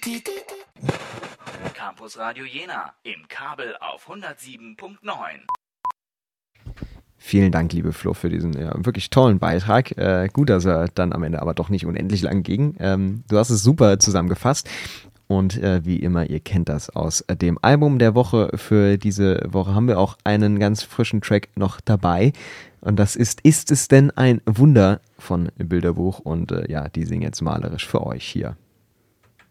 Campus Radio Jena im Kabel auf 107.9. Vielen Dank, liebe Flo, für diesen wirklich tollen Beitrag. Gut, dass er dann am Ende aber doch nicht unendlich lang ging. Du hast es super zusammengefasst. Und wie immer, ihr kennt das aus dem Album der Woche. Für diese Woche haben wir auch einen ganz frischen Track noch dabei. Und das ist es denn ein Wunder von Bilderbuch. Und die singen jetzt malerisch für euch hier.